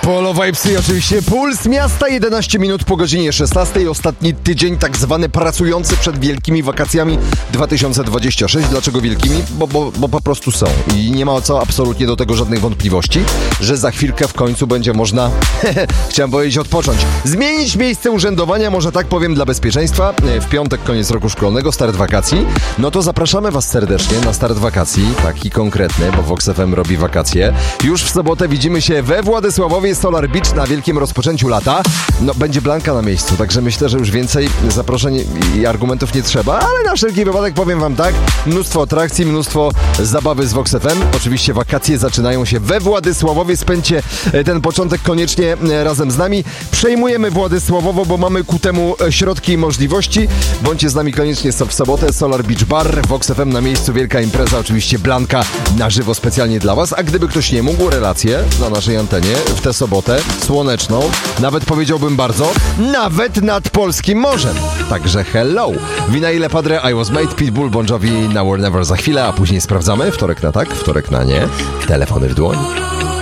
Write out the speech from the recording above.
Polo Vibes i oczywiście Puls Miasta, 11 minut po godzinie 16. Ostatni tydzień tak zwany pracujący przed wielkimi wakacjami 2026. Dlaczego wielkimi? Bo po prostu są. I nie ma co absolutnie do tego żadnych wątpliwości, że za chwilkę w końcu będzie można, chciałem powiedzieć, odpocząć. Zmienić miejsce urzędowania, może tak powiem, dla bezpieczeństwa. W piątek koniec roku szkolnego, start wakacji. No to zapraszamy Was serdecznie na start wakacji, taki konkretny, bo Vox FM robi wakacje. Już w sobotę widzimy się we Władysławowie, Solar Beach na wielkim rozpoczęciu lata. No, będzie Blanka na miejscu, także myślę, że już więcej zaproszeń i argumentów nie trzeba, ale na wszelki wypadek powiem Wam tak, mnóstwo atrakcji, mnóstwo zabawy z Vox FM. Oczywiście wakacje zaczynają się we Władysławowie, spędźcie ten początek koniecznie razem z nami. Przejmujemy Władysławowo, bo mamy ku temu środki i możliwości. Bądźcie z nami koniecznie w sobotę, Solar Beach Bar, Vox FM na miejscu, wielka impreza, oczywiście Blanka na żywo specjalnie dla Was, a gdyby ktoś nie mógł, relacje na naszej antenie w tę sobotę, słoneczną, nawet powiedziałbym bardzo, nawet nad polskim morzem. Także hello! Wina ile Padre, I Was Made, Pitbull, Bon Jovi, Now or Never za chwilę, a później sprawdzamy, wtorek na tak, wtorek na nie, telefony w dłoń.